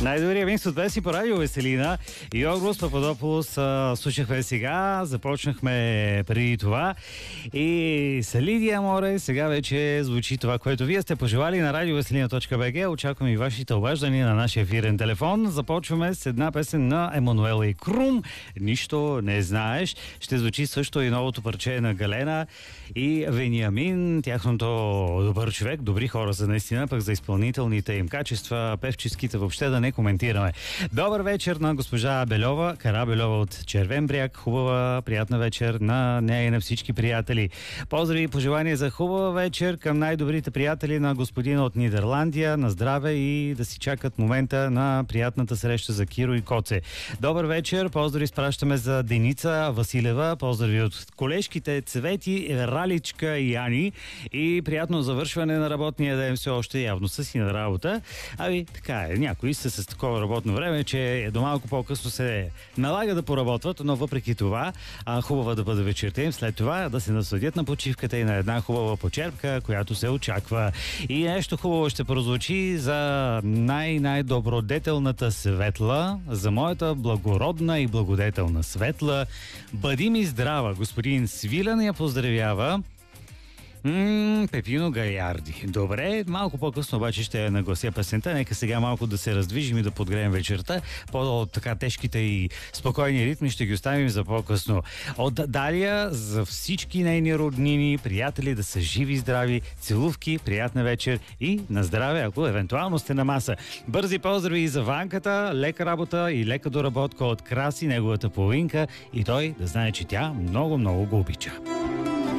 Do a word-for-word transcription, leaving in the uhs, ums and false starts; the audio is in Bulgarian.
Най-добрият микс от песни по радио Веселина. Йоргос Пападополос слушахме сега, започнахме преди това. И с Лидия Море сега вече звучи това, което вие сте пожелали на радио веселина точка би джи. Очакваме и вашите обаждания на нашия ефирен телефон. Започваме с една песен на Емануела и Крум. Нищо не знаеш. Ще звучи също и новото парче на Галена и Вениамин. Тяхното добър човек, добри хора са наистина, пък за изпълнителните им качества, певческите въобще да не коментираме. Добър вечер на госпожа Белова, Карабелова от Червен бряг. Хубава, приятна вечер на нея и на всички приятели. Поздрави и пожелания за хубава вечер към най-добрите приятели на господина от Нидерландия. На здраве и да си чакат момента на приятната среща за Киро и Коце. Добър вечер, поздрави спращаме за Деница Василева. Поздрави от колежките Цвети, Раличка и Яни. И приятно завършване на работния ден, все още явно са си на работа. Ами така е, някои са с такова работно време, че до малко по-късно се налага да поработват, но въпреки това а, хубава да бъде вечерта им, след това да се насладят на почивката и на една хубава почерпка, която се очаква. И нещо хубаво ще прозвучи за най-най-добродетелната Светла, за моята благородна и благодетелна Светла. Бъди ми здрава, господин Свилен я поздравява. Ммм, Пепино Гаярди. Добре, малко по-късно обаче ще наглася песента. Нека сега малко да се раздвижим и да подгреем вечерта. По-така тежките и спокойни ритми ще ги оставим за по-късно. От Дария за всички нейни роднини, приятели да са живи и здрави, целувки, приятна вечер и на здраве, ако евентуално сте на маса. Бързи поздрави и за Ванката, лека работа и лека доработка от Краси, неговата половинка, и той да знае, че тя много-много го обича.